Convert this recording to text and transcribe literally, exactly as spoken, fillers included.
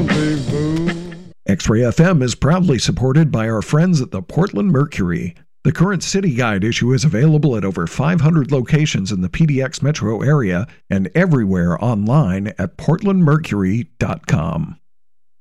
rendezvous. X-Ray F M is proudly supported by our friends at the Portland Mercury. The current City Guide issue is available at over five hundred locations in the P D X metro area and everywhere online at portland mercury dot com.